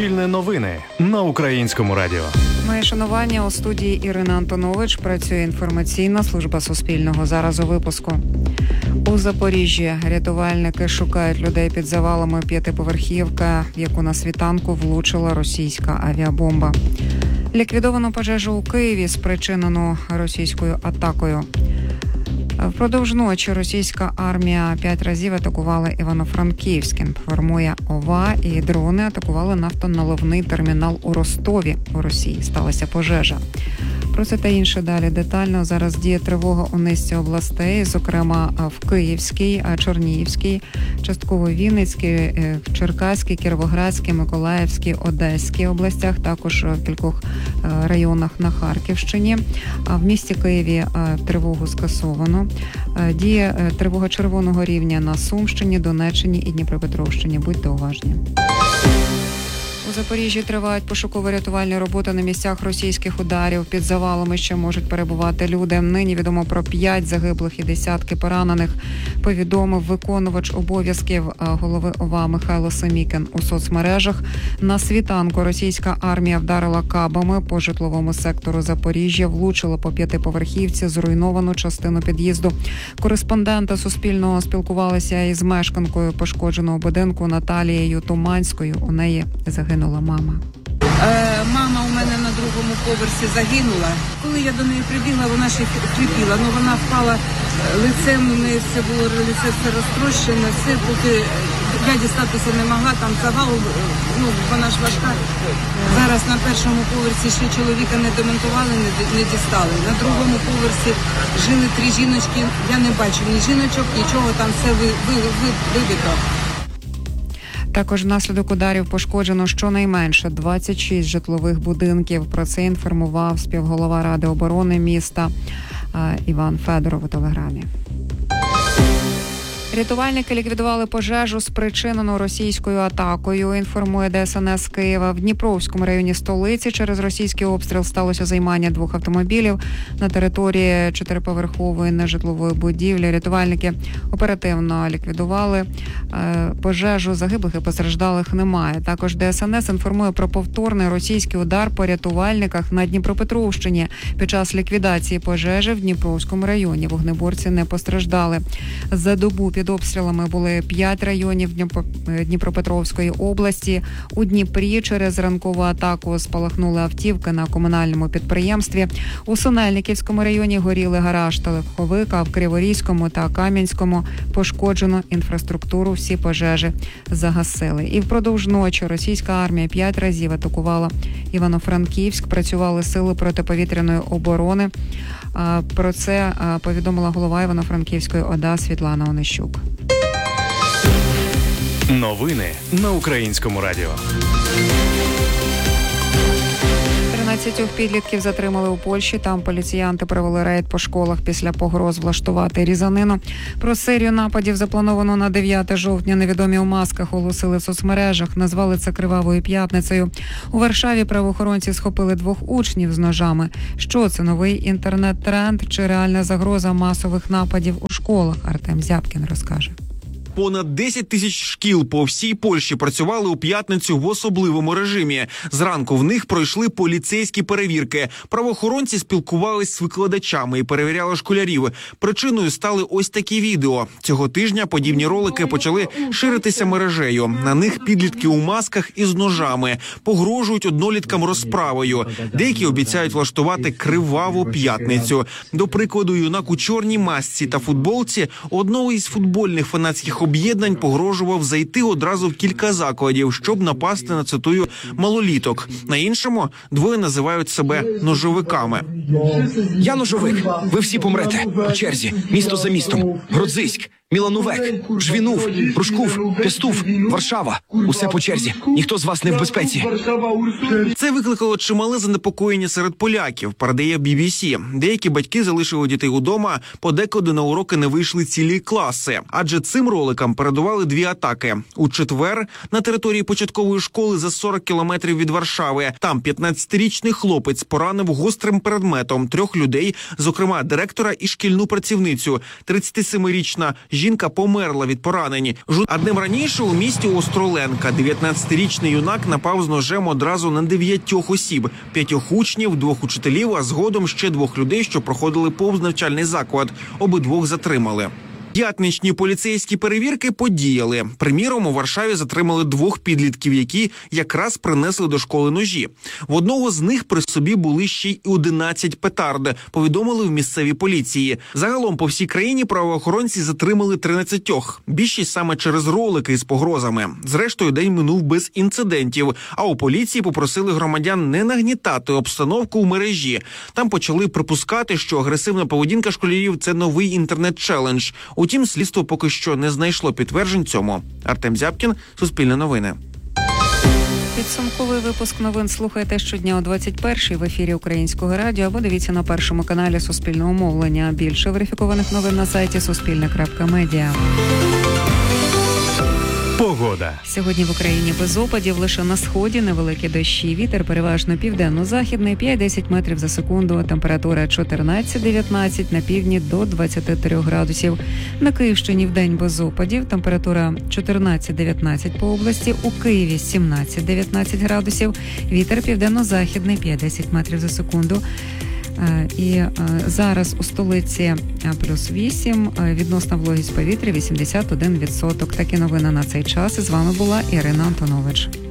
Суспільне новини на Українському радіо. Моє шанування, у студії Ірина Антонович. Працює інформаційна служба Суспільного. Зараз у випуску. У Запоріжжі рятувальники шукають людей під завалами п'ятиповерхівка, в яку на світанку влучила російська авіабомба. Ліквідовано пожежу у Києві, спричинену російською атакою. Впродовж ночі російська армія 5 разів атакувала Івано-Франківськ. Інформує ОВА, і дрони атакували нафтоналивний термінал у Ростові. У Росії сталася пожежа. Про це та інше далі детально. Зараз діє тривога у низці областей, зокрема в Київській, Чернігівській, частково Вінницькій, Черкаській, Кіровоградській, Миколаївській, Одеській областях, також в кількох районах на Харківщині. А в місті Києві тривогу скасовано. Діє тривога червоного рівня на Сумщині, Донеччині і Дніпропетровщині. Будьте уважні. У Запоріжжі тривають пошуково-рятувальні роботи на місцях російських ударів. Під завалами ще можуть перебувати люди. Нині відомо про 5 загиблих і десятки поранених. Повідомив виконувач обов'язків голови ОВА Михайло Семікін у соцмережах. На світанку російська армія вдарила кабами по житловому сектору Запоріжжя, влучила по п'ятиповерхівці, зруйновану частину під'їзду. Кореспонденти Суспільного спілкувалися із мешканкою пошкодженого будинку Наталією Туманською. У неї загинула мама. Мама у мене на другому поверсі загинула. Коли я до неї прибігла, вона ще хрипіла. Ну, вона впала лицем, у неї все було, лице все розтрощене, все, поки я дістатися не могла, там завал, ну, вона ж важка. Зараз на першому поверсі ще чоловіка не демонтували, не дістали. На другому поверсі жили 3 жіночки, я не бачу ні жіночок, нічого, там все вибито. Також внаслідок ударів пошкоджено щонайменше 26 житлових будинків. Про це інформував співголова Ради оборони міста Іван Федоров у телеграмі. Рятувальники ліквідували пожежу, спричинену російською атакою, інформує ДСНС Києва. В Дніпровському районі столиці через російський обстріл сталося займання 2 автомобілів на території 4-поверхової нежитлової будівлі. Рятувальники оперативно ліквідували пожежу, загиблих і постраждалих немає. Також ДСНС інформує про повторний російський удар по рятувальниках на Дніпропетровщині. Під час ліквідації пожежі в Дніпровському районі вогнеборці не постраждали. За добу під обстрілами були 5 районів Дніпропетровської області. У Дніпрі через ранкову атаку спалахнули автівки на комунальному підприємстві. У Синельниківському районі горіли гараж та легковик, а в Криворізькому та Кам'янському пошкоджено інфраструктуру. Всі пожежі загасили. І впродовж ночі російська армія 5 разів атакувала Івано-Франківськ. Працювали сили протиповітряної оборони. Про це повідомила голова Івано-Франківської ОДА Світлана Онищук. Новини на Українському радіо. 13 підлітків затримали у Польщі. Там поліціянти провели рейд по школах після погроз влаштувати різанину. Про серію нападів, заплановану на 9 жовтня, невідомі у масках оголосили в соцмережах. Назвали це «Кривавою п'ятницею». У Варшаві правоохоронці схопили 2 учнів з ножами. Що це, новий інтернет-тренд чи реальна загроза масових нападів у школах? Артем Зябкін розкаже. Понад 10 тисяч шкіл по всій Польщі працювали у п'ятницю в особливому режимі. Зранку в них пройшли поліцейські перевірки. Правоохоронці спілкувались з викладачами і перевіряли школярів. Причиною стали ось такі відео. Цього тижня подібні ролики почали ширитися мережею. На них підлітки у масках із ножами погрожують одноліткам розправою. Деякі обіцяють влаштувати криваву п'ятницю. До прикладу, юнак у чорній масці та футболці одного із футбольних фанатських об'єднань погрожував зайти одразу в кілька закладів, щоб напасти на, цитую, малоліток. На іншому двоє називають себе ножовиками. Я ножовик. Ви всі помрете. По черзі. Місто за містом. Гродзиськ. Мілановек, Жвінув, Рушкув, Пестув, Варшава. Усе по черзі. Ніхто з вас не в безпеці. Це викликало чимале занепокоєння серед поляків, передає BBC. Деякі батьки залишили дітей удома, подекуди на уроки не вийшли цілі класи. Адже цим роликам передували 2 атаки. У четвер на території початкової школи за 40 кілометрів від Варшави. Там 15-річний хлопець поранив гострим предметом 3 людей, зокрема директора і шкільну працівницю. 37-річна Жінка померла від поранень. А днем раніше у місті Остроленка 19-річний юнак напав з ножем одразу на 9 осіб, 5 учнів, 2 учителів, а згодом ще 2 людей, що проходили повз навчальний заклад. Обидвох затримали. П'ятничні поліцейські перевірки подіяли. Приміром, у Варшаві затримали 2 підлітків, які якраз принесли до школи ножі. В одного з них при собі були ще й 11 петард, повідомили в місцевій поліції. Загалом по всій країні правоохоронці затримали 13. Більшість саме через ролики з погрозами. Зрештою, день минув без інцидентів, а у поліції попросили громадян не нагнітати обстановку в мережі. Там почали припускати, що агресивна поведінка школярів – це новий інтернет-челендж. Утім, слідство поки що не знайшло підтверджень цьому. Артем Зябкін, Суспільне новини. Підсумковий випуск новин слухайте щодня о 21-й в ефірі Українського радіо або дивіться на першому каналі Суспільного мовлення. Більше верифікованих новин на сайті Суспільне.Медіа. Погода. Сьогодні в Україні без опадів, лише на сході невеликі дощі. Вітер переважно південно-західний, 5-10 метрів за секунду. Температура 14-19, на півдні до 23 градусів. На Київщині вдень без опадів. Температура 14-19 по області. У Києві 17-19 градусів. Вітер південно-західний, 5-10 метрів за секунду. І зараз у столиці плюс 8, відносна вологість повітря 81%. Такі новини на цей час. І з вами була Ірина Антонович.